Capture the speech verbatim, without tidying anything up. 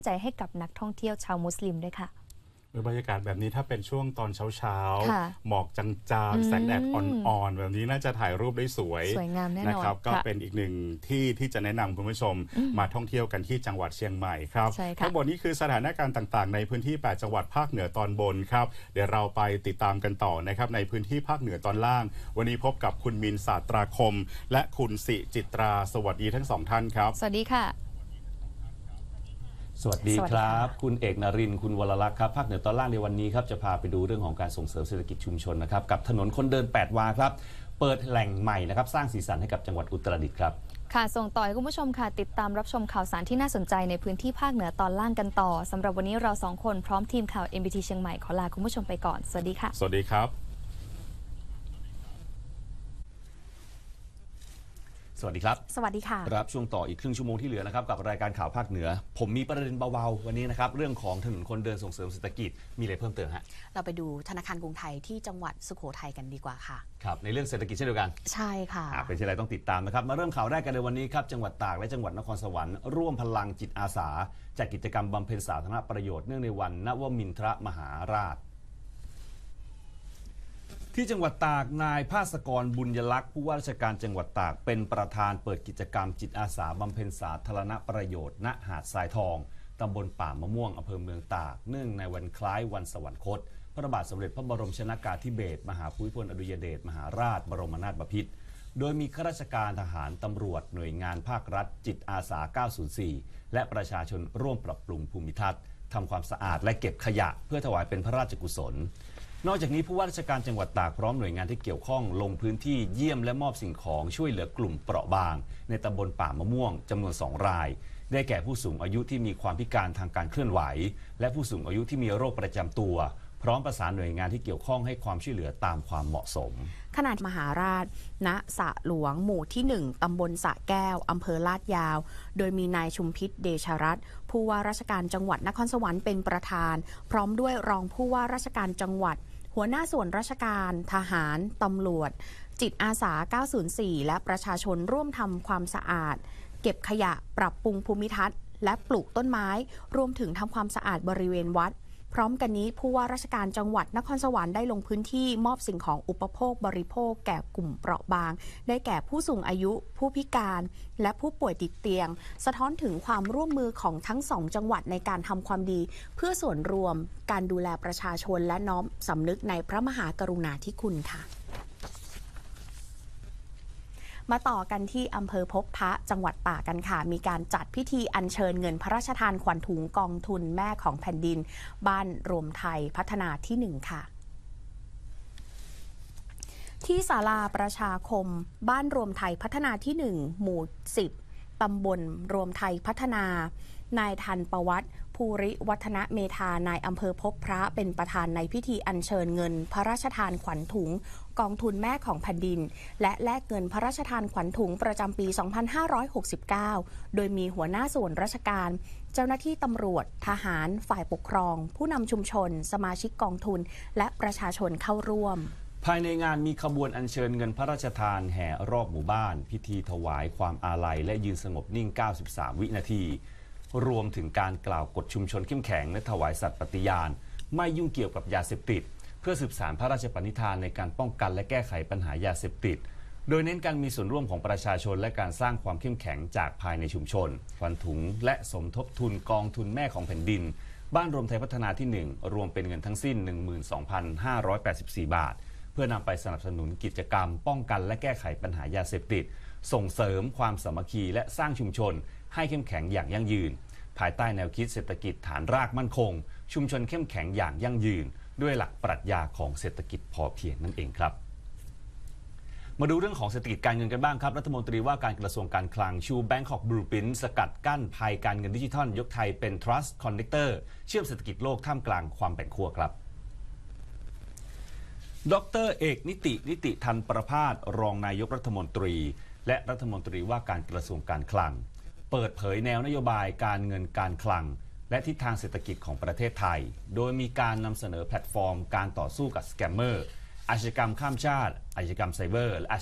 ใจให้กับนักท่องเที่ยวชาวมุสลิมด้วยค่ะบรรยากาศแบบนี้ถ้าเป็นช่วงตอนเช้าๆหมอกจางๆแสงแดดอ่อนๆแบบนี้น่าจะถ่ายรูปได้สวยสวยงามแน่นอนนะครับก็เป็นอีกหนึ่งที่ที่จะแนะนำคุณผู้ชมมาท่องเที่ยวกันที่จังหวัดเชียงใหม่ครับทั้งหมดนี้คือสถานการณ์ต่างๆในพื้นที่แปดจังหวัดภาคเหนือตอนบนครับเดี๋ยวเราไปติดตามกันต่อนะครับในพื้นที่ภาคเหนือตอนล่างวันนี้พบกับคุณมินศาสตราคมและคุณสิจิตราสวัสดีทั้งสองท่านครับสวัสดีค่ะสวัสดีครับคุณเอกนรินทร์คุณวรลักษณ์ครับภาคเหนือตอนล่างในวันนี้ครับจะพาไปดูเรื่องของการส่งเสริมเศรษฐกิจชุมชนนะครับกับถนนคนเดินแปดวาครับเปิดแหล่งใหม่นะครับสร้างสีสันให้กับจังหวัดอุตรดิตถ์ครับค่ะส่งต่อให้คุณผู้ชมค่ะติดตามรับชมข่าวสารที่น่าสนใจในพื้นที่ภาคเหนือตอนล่างกันต่อสำหรับวันนี้เราสองคนพร้อมทีมข่าว เอ็ม บี ที เชียงใหม่ขอลาคุณผู้ชมไปก่อนสวัสดีค่ะสวัสดีครับสวัสดีครับสวัสดีค่ะรับช่วงต่ออีกครึ่งชั่วโมงที่เหลือนะครับกับรายการข่าวภาคเหนือผมมีประเด็นเบาๆวันนี้นะครับเรื่องของถนนคนเดินส่งเสริมเศรษฐกิจมีอะไรเพิ่มเติมฮะเราไปดูธนาคารกรุงไทยที่จังหวัดสุโขทัยกันดีกว่าค่ะครับในเรื่องเศรษฐกิจเช่นเดียวกันใช่ค่ะเป็นที่ไรต้องติดตามนะครับมาเริ่มข่าวแรกกันในวันนี้ครับจังหวัดตากและจังหวัดนครสวรรค์ร่วมพลังจิตอาสาจัดกิจกรรมบำเพ็ญสาธารณประโยชน์เนื่องในวันนวมินทรมหาราชที่จังหวัดตากนายภาสกรบุญยลักษณ์ผู้ว่าราชการจังหวัดตากเป็นประธานเปิดกิจกรรมจิตอาสาบำเพ็ญสาธารณประโยชน์ณหาดทรายทองตำบลป่ามะม่วงอำเภอเมืองตากเนื่องในวันคล้ายวันสวรรคตพระบาทสมเด็จพระบรมชนกาธิเบศรมหาภูมิพลอดุลยเดชมหาราชบรมนาถบพิตรโดยมีข้าราชการทหารตำรวจหน่วยงานภาครัฐจิตอาสาเก้าศูนย์สี่และประชาชนร่วมปรับปรุงภูมิทัศน์ทำความสะอาดและเก็บขยะเพื่อถวายเป็นพระราชกุศลนอกจากนี้ผู้ว่าราชการจังหวัดตากพร้อมหน่วยงานที่เกี่ยวข้องลงพื้นที่เยี่ยมและมอบสิ่งของช่วยเหลือกลุ่มเปราะบางในตำบลป่ามะม่วงจำนวนสองรายได้แก่ผู้สูงอายุที่มีความพิการทางการเคลื่อนไหวและผู้สูงอายุที่มีโรคประจำตัวพร้อมประสานหน่วยงานที่เกี่ยวข้องให้ความช่วยเหลือตามความเหมาะสมขณะมหาราชณสระหลวงหมู่ที่หนึ่งตำบลสระแก้วอำเภอลาดยาวโดยมีนายชุมพิษเดชรัตน์ผู้ว่าราชการจังหวัดนครสวรรค์เป็นประธานพร้อมด้วยรองผู้ว่าราชการจังหวัดหัวหน้าส่วนราชการทหารตำรวจจิตอาสาเก้าศูนย์สี่และประชาชนร่วมทำความสะอาดเก็บขยะปรับปรุงภูมิทัศน์และปลูกต้นไม้รวมถึงทำความสะอาดบริเวณวัดพร้อมกันนี้ผู้ว่าราชการจังหวัดนครสวรรค์ได้ลงพื้นที่มอบสิ่งของอุปโภคบริโภคแก่กลุ่มเปราะบางได้แก่ผู้สูงอายุผู้พิการและผู้ป่วยติดเตียงสะท้อนถึงความร่วมมือของทั้งสองจังหวัดในการทำความดีเพื่อส่วนรวมการดูแลประชาชนและน้อมสำนึกในพระมหากรุณาธิคุณค่ะมาต่อกันที่อำเภอพบพระจังหวัดตากกันค่ะมีการจัดพิธีอัญเชิญเงินพระราชทานขวัญถุงกองทุนแม่ของแผ่นดินบ้านรวมไทยพัฒนาที่หนึ่งค่ะที่ศาลาประชาคมบ้านรวมไทยพัฒนาที่หนึ่งหมู่สิบตำบลรวมไทยพัฒนานายทันประวัติภูริวัฒนเมธานายอำเภอพบพระเป็นประธานในพิธีอัญเชิญเงินพระราชทานขวัญถุงกองทุนแม่ของแผ่นดินและแลกเงินพระราชทานขวัญถุงประจำปี สองพันห้าร้อยหกสิบเก้า โดยมีหัวหน้าส่วนราชการเจ้าหน้าที่ตำรวจทหารฝ่ายปกครองผู้นำชุมชนสมาชิกกองทุนและประชาชนเข้าร่วมภายในงานมีขบวนอัญเชิญเงินพระราชทานแห่รอบหมู่บ้านพิธีถวายความอาลัยและยืนสงบนิ่งเก้าสิบสามวินาทีรวมถึงการกล่าวกฎชุมชนเข้มแข็งและถวายสัตย์ปฏิญาณไม่ยุ่งเกี่ยวกับยาเสพติดเพื่อสืบสานพระราชปณิธานในการป้องกันและแก้ไขปัญหายาเสพติดโดยเน้นการมีส่วนร่วมของประชาชนและการสร้างความเข้มแข็งจากภายในชุมชนขวัญถุงและสมทบทุนกองทุนแม่ของแผ่นดินบ้านรวมไทยพัฒนาที่หนึ่งรวมเป็นเงินทั้งสิ้น หนึ่งหมื่นสองพันห้าร้อยแปดสิบสี่ บาทเพื่อนำไปสนับสนุนกิจกรรมป้องกันและแก้ไขปัญหายาเสพติดส่งเสริมความสามัคคีและสร้างชุมชนให้เข้มแข็งอย่างยั่งยืนภายใต้แนวคิดเศรษฐกิจฐานรากมั่นคงชุมชนเข้มแข็งอย่างยั่งยืนด้วยหลักปรัชญาของเศรษฐกิจพอเพียงนั่นเองครับมาดูเรื่องของเศรษฐกิจการเงินกันบ้างครับรัฐมนตรีว่าการกระทรวงการคลังชู Bangkok Blueprint สกัดกั้นภัยการเงินดิจิทัลยกไทยเป็น Trust Connector เชื่อมเศรษฐกิจโลกท่ามกลางความแบ่งขั้วครับดร.เอกนิตินิติทันประภาสรองนายกรัฐมนตรีและรัฐมนตรีว่าการกระทรวงการคลังเปิดเผยแนวนโยบายการเงินการคลังและทิศทางเศรษฐกิจของประเทศไทยโดยมีการนำเสนอแพลตฟอร์มการต่อสู้กับสแกมเมอร์อาชญากรรมข้ามชาติอาชญากรรมไซเบอร์และ